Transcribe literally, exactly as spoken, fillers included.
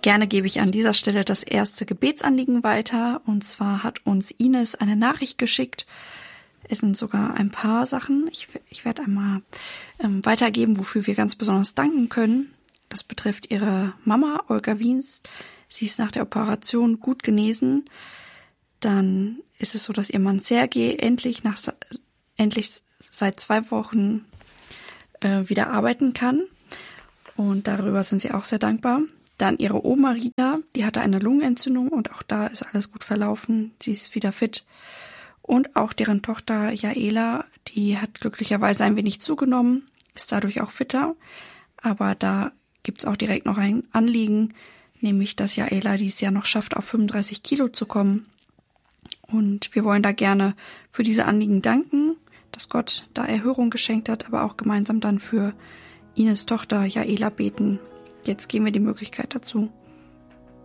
Gerne gebe ich an dieser Stelle das erste Gebetsanliegen weiter. Und zwar hat uns Ines eine Nachricht geschickt. Es sind sogar ein paar Sachen. Ich, ich werde einmal ähm, weitergeben, wofür wir ganz besonders danken können. Das betrifft ihre Mama, Olga Wiens. Sie ist nach der Operation gut genesen. Dann ist es so, dass ihr Mann Sergej endlich, nach, endlich seit zwei Wochen äh, wieder arbeiten kann. Und darüber sind sie auch sehr dankbar. Dann ihre Oma Rita, die hatte eine Lungenentzündung und auch da ist alles gut verlaufen. Sie ist wieder fit. Und auch deren Tochter Jaela, die hat glücklicherweise ein wenig zugenommen, ist dadurch auch fitter. Aber da gibt's auch direkt noch ein Anliegen, nämlich dass Jaela dieses Jahr noch schafft, auf fünfunddreißig Kilo zu kommen. Und wir wollen da gerne für diese Anliegen danken, dass Gott da Erhörung geschenkt hat, aber auch gemeinsam dann für Ines Tochter Jaela beten. Jetzt geben wir die Möglichkeit dazu.